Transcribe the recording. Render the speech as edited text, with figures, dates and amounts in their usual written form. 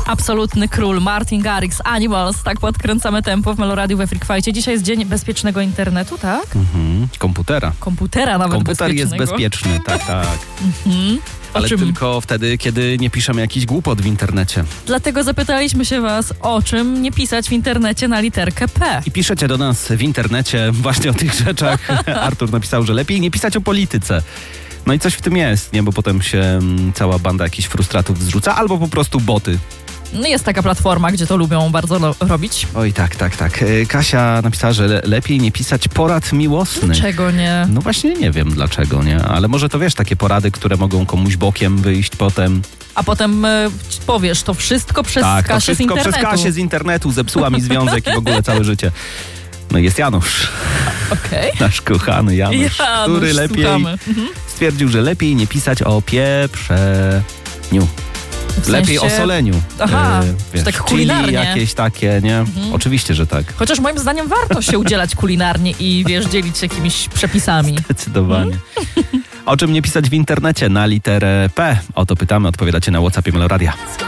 Absolutny król Martin Garrix, Animals. Tak podkręcamy tempo w Meloradiu we Freak Fight'cie. Dzisiaj jest dzień bezpiecznego internetu, tak? Komputera. Komputera nawet Komputer bezpiecznego. jest bezpieczny, tak. Ale tylko wtedy, kiedy nie piszemy jakichś głupot w internecie. Dlatego zapytaliśmy się was, o czym nie pisać w internecie na literkę P. I piszecie do nas w internecie właśnie o tych rzeczach. Artur napisał, że lepiej nie pisać o polityce. No i coś w tym jest, nie? Bo potem się cała banda jakichś frustratów zrzuca, albo po prostu boty. No jest taka platforma, gdzie to lubią bardzo robić. Oj, tak. Kasia napisała, że lepiej nie pisać porad miłosnych. Dlaczego nie? No właśnie nie wiem dlaczego, nie? Ale może to wiesz, takie porady, które mogą komuś bokiem wyjść potem. A potem powiesz, to wszystko przez Tak, to Kasię z wszystko internetu. przez Kasię z internetu zepsuła mi związek i w ogóle całe życie. No i jest Janusz. Okej. Nasz kochany Janusz, który lepiej stwierdził, że lepiej nie pisać o pieprzeniu. Lepiej o soleniu. Aha, wiesz, tak chili kulinarnie. jakieś takie, nie? Oczywiście, że tak. Chociaż moim zdaniem warto się udzielać kulinarnie i dzielić jakimiś przepisami. Zdecydowanie. O czym nie pisać w internecie na literę P? O to pytamy, odpowiadacie na WhatsAppie Meloradia.